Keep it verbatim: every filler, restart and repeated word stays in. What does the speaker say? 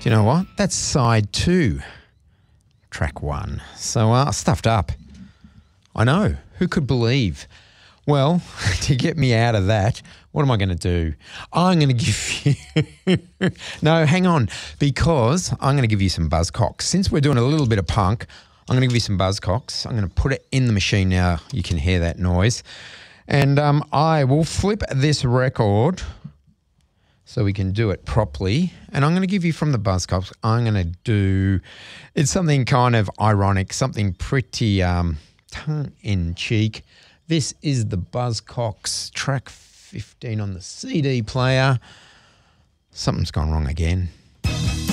Do you know what? That's side two, track one. So uh, stuffed up. I know. Who could believe? Well, to get me out of that, what am I going to do? I'm going to give you... no, hang on, because I'm going to give you some Buzzcocks. Since we're doing a little bit of punk, I'm going to give you some Buzzcocks. I'm going to put it in the machine now. You can hear that noise. And um, I will flip this record so we can do it properly. And I'm going to give you from the Buzzcocks, I'm going to do... It's something kind of ironic, something pretty um, tongue-in-cheek. This is the Buzzcocks track fifteen on the C D player. Something's gone wrong again.